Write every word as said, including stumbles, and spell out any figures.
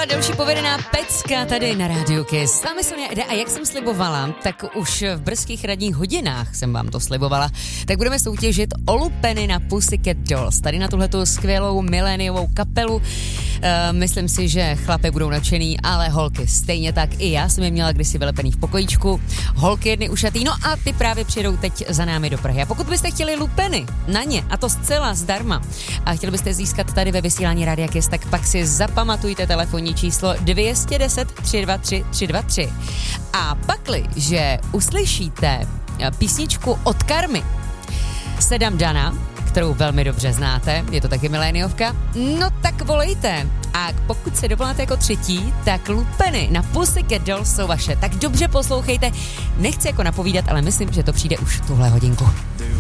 byla další povedená pecka tady na Rádiu Kiss. Dáme se mě, a jak jsem slibovala, tak už v brzkých radních hodinách jsem vám to slibovala, tak budeme soutěžit o lupeny na Pussycat Dolls. Tady na tuhletu skvělou miléniovou kapelu. Uh, myslím si, že chlapy budou nadšený, ale holky stejně tak. I já jsem je měla kdysi vylepený v pokojíčku. Holky jedny ušatý, no a ty právě přijedou teď za námi do Prahy. A pokud byste chtěli lupeny na ně, a to zcela zdarma, a chtěli byste získat tady ve vysílání Rádia Kiss, tak pak si zapamatujte telefonní číslo dvě jedna nula tři dva tři tři dva tři. A pakli, že uslyšíte písničku od Karmy Sedam Dana, kterou velmi dobře znáte, je to taky miléniovka, no tak volejte. A pokud se dovoláte jako třetí, tak lupeny na Pussycat Dolls jsou vaše. Tak dobře poslouchejte, nechci jako napovídat, ale myslím, že to přijde už v tuhle hodinku.